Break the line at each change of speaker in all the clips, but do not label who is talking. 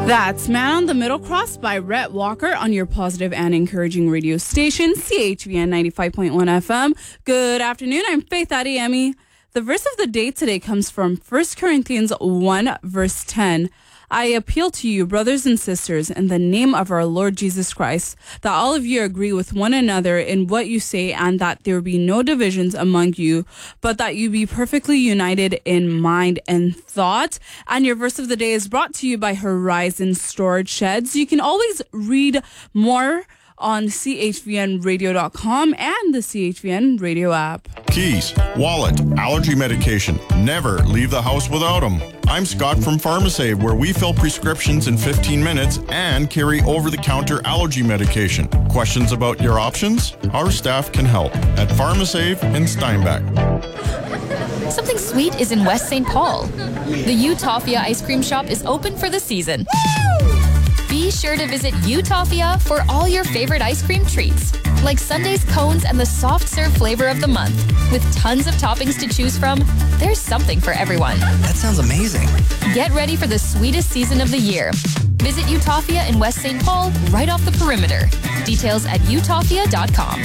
That's Man on the Middle Cross by Rhett Walker on your positive and encouraging radio station, CHVN 95.1 FM. Good afternoon. I'm Faith Adeyemi. The verse of the day today comes from 1 Corinthians 1, verse 10. I appeal to you, brothers and sisters, in the name of our Lord Jesus Christ, that all of you agree with one another in what you say, and that there be no divisions among you, but that you be perfectly united in mind and thought. And your verse of the day is brought to you by Horizon Storage Sheds. You can always read more on chvnradio.com and the CHVN radio app.
Keys, wallet, allergy medication. Never leave the house without them. I'm Scott from Pharmasave, where we fill prescriptions in 15 minutes and carry over-the-counter allergy medication. Questions about your options? Our staff can help at Pharmasave in Steinbach.
Something sweet is in West St. Paul. The Utopia ice cream shop is open for the season. Be sure to visit Utopia for all your favorite ice cream treats, like Sunday's cones and the soft serve flavor of the month. With tons of toppings to choose from, there's something for everyone.
That sounds amazing.
Get ready for the sweetest season of the year. Visit Utopia in West St. Paul, right off the perimeter. Details at utopia.com.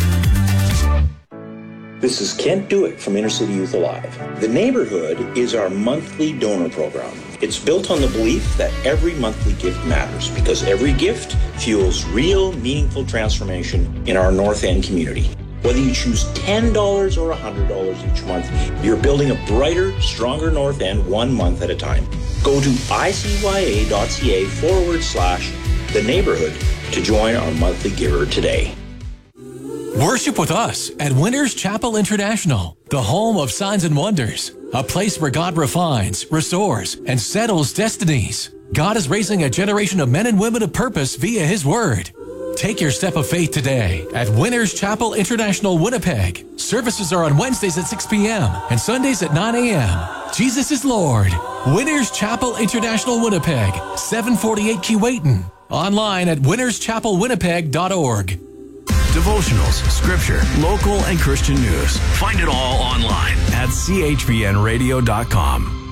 This is Kent Dewick from Inner City Youth Alive. The Neighborhood is our monthly donor program. It's built on the belief that every monthly gift matters because every gift fuels real, meaningful transformation in our North End community. Whether you choose $10 or $100 each month, you're building a brighter, stronger North End 1 month at a time. Go to icya.ca/the neighborhood to join our monthly giver today.
Worship with us at Winners Chapel International, the home of signs and wonders, a place where God refines, restores, and settles destinies. God is raising a generation of men and women of purpose via His Word. Take your step of faith today at Winners Chapel International, Winnipeg. Services are on Wednesdays at 6 p.m. and Sundays at 9 a.m. Jesus is Lord. Winners Chapel International, Winnipeg, 748 Keewatin. Online at winnerschapelwinnipeg.org.
Devotionals, scripture, local and Christian news. Find it all online at chvnradio.com.